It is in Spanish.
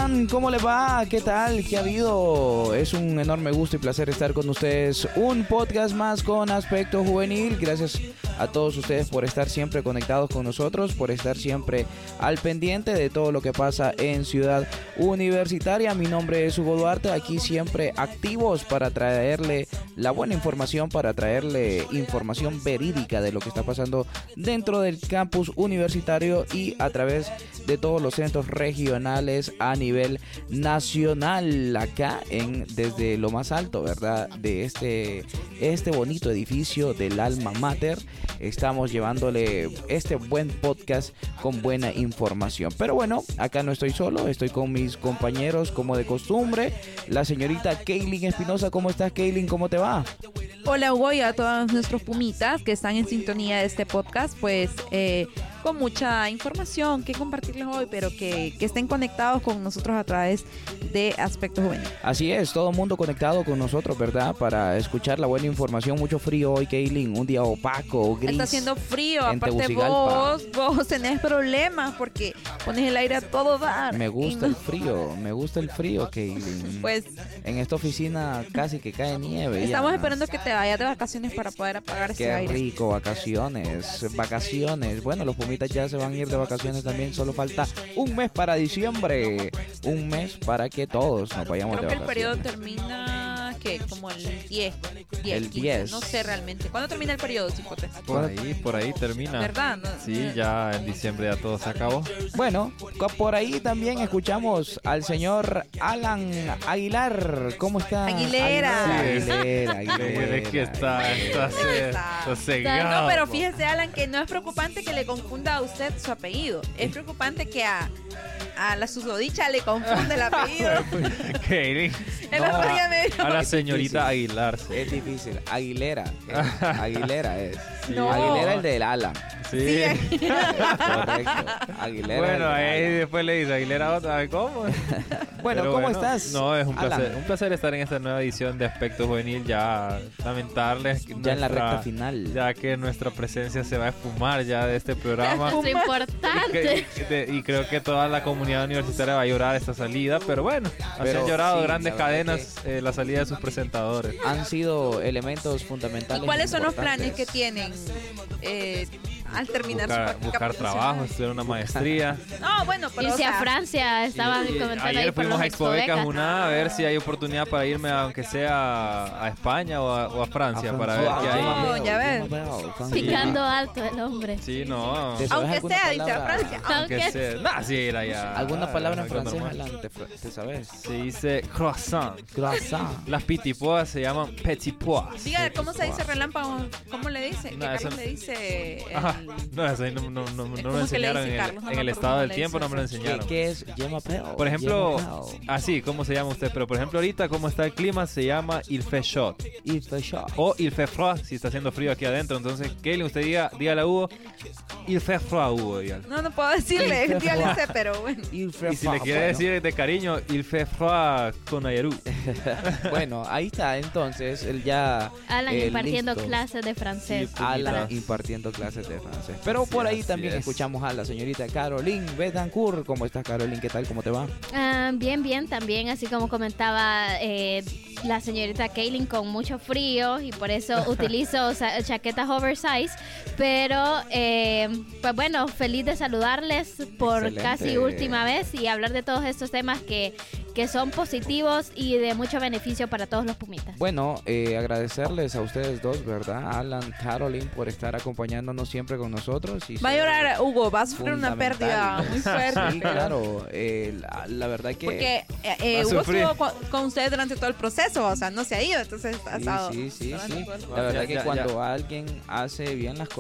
están? ¿Cómo les va? ¿Qué tal? ¿Qué ha habido? Es un enorme gusto y placer estar con ustedes. Un podcast más con Aspecto Juvenil. Gracias a todos ustedes por estar siempre conectados con nosotros, por estar siempre al pendiente de todo lo que pasa en Ciudad Universitaria. Mi nombre es Hugo Duarte, aquí siempre activos para traerle la buena información, para traerle información verídica de lo que está pasando dentro del campus universitario y a través de todos los centros regionales a nivel nacional, acá desde lo más alto, ¿verdad? De este bonito edificio del Alma Mater. Estamos llevándole este buen podcast con buena información. Pero bueno, acá no estoy solo, estoy con mis compañeros como de costumbre. La señorita Kaylin Espinosa. ¿Cómo estás, Kaylin? ¿Cómo te va? Hola, Hugo, y a todos nuestros pumitas que están en sintonía de este podcast, pues con mucha información que compartirles hoy, pero que estén conectados con nosotros a través de Aspecto Juvenil. Así es, todo el mundo conectado con nosotros, ¿verdad? Para escuchar la buena información. Mucho frío hoy, Kaylin, un día opaco, gris. Está haciendo frío, aparte vos tenés problemas porque pones el aire a todo dar. Me gusta el frío, Kaylin. Pues en esta oficina casi que cae nieve. Estamos esperando que te vayas de vacaciones para poder apagar ese aire. Qué rico, vacaciones. Bueno, los pumitas ya se van a ir de vacaciones también. Solo falta un mes para diciembre. Un mes para que todos nos vayamos de vacaciones. Creo que el periodo termina, ¿qué? Como el 10. El 10. No sé realmente. ¿Cuándo termina el periodo, Cipote? Por ahí termina. ¿Verdad? ¿No? Sí, ya en diciembre ya todo se acabó. Bueno, por ahí también escuchamos al señor Alan Aguilar. ¿Cómo está? Aguilera. Aguilera. Es que está cegado. No, pero fíjese, Alan, que no es preocupante que le confunda a usted su apellido. Es preocupante que a la susodicha le confunde el apellido. Kaylin. El otro día me dijo, a la señorita Aguilar. Sí. Es difícil. Aguilera es. Sí. No. Aguilera el del Alan. Sí. Correcto. Aguilera. Bueno, ahí después le dice Aguilera otra. ¿Cómo? Bueno, Pero ¿cómo estás? No, es un Alan? placer. Un placer estar en esta nueva edición de Aspecto Juvenil. Ya lamentarles Ya en la recta final. Ya que nuestra presencia se va a esfumar ya de este programa. Es importante. Y creo que toda la comunidad universitaria va a llorar esta salida. Pero bueno, así han llorado sí, grandes cadenas la salida de sus presentadores. Han sido elementos fundamentales. ¿y cuáles son los planes importantes que tienen al terminar su práctica Buscar trabajo, estudiar una maestría. No, bueno, pero Irse a Francia, estaban comentando ahí Ayer por fuimos los a Expobecas Expobecas. a ver si hay oportunidad para irme, aunque sea a España o a Francia, para ver qué hay. No, ya ves. Picando alto el hombre. Sí, no. ¿Te sabes Aunque alguna sea, dice a palabra? Francia. Aunque sea. No, sí, era ya. ¿Alguna palabra en algo francés, normal. Alan? ¿Te sabes? Se dice croissant. Croissant. Las pitipoas se llaman petit pois. Diga, ¿cómo se dice relámpago? ¿Cómo le dice? No, ¿Qué eso Carlos no. le dice? Ajá. No, eso ahí no me ¿Cómo lo que le enseñaron dice en Carlos? No el me acuerdo estado cómo del le tiempo, dice no me lo eso. enseñaron. ¿Qué es? Por ejemplo, así, ¿cómo se llama usted? Pero por ejemplo, ahorita, ¿cómo está el clima? Se llama il fait chaud. Il fait chaud. O il fait froid, si está haciendo frío aquí adentro. Entonces, Kelly, usted dígale a Hugo, il fait froid, Hugo, dígale. No puedo decirle, Il fait ya le froid. sé, pero bueno. Il fait Y si le froid. quiere decir de cariño, il fait froid con Ayerú. Bueno, ahí está entonces él ya Alan impartiendo listo. clases de francés. Sí, Alan impartiendo clases de francés. Pero por ahí así también es. escuchamos a la señorita Caroline Betancourt. ¿Cómo estás, Caroline? ¿Qué tal? ¿Cómo te va? Bien, también, así como comentaba la señorita Kaylin, con mucho frío y por eso utilizo chaquetas oversize, pero pues bueno, feliz de saludarles por Excelente. casi última vez y hablar de todos estos temas que son positivos y de mucho beneficio para todos los pumitas. Bueno, agradecerles a ustedes dos, ¿verdad? Alan, Caroline, por estar acompañándonos siempre con nosotros. Y Va a ser llorar, Hugo, va a sufrir una fundamental. pérdida muy fuerte. Sí, claro. La verdad que... Porque Va a Hugo sufrir. estuvo con ustedes durante todo el proceso, o sea, no se ha ido, entonces ha estado Sí. durante todo el La verdad Ya, que ya, cuando ya. alguien hace bien las cosas,